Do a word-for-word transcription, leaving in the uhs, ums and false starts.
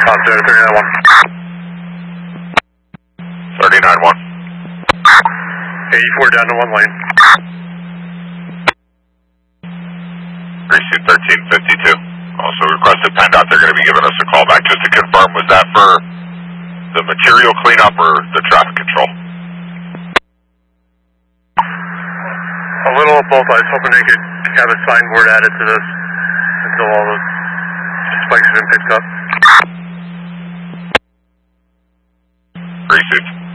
Top zero, thirty-nine one. thirty-nine one. eighty-four down to one lane. Precinct thirteen fifty-two. Also requested PennDOT. They're going to be giving us a call back just to confirm. Was that for the material cleanup or the traffic control? A little of both. I was hoping they could have a signboard added to this until all the spikes have been picked up. Precinct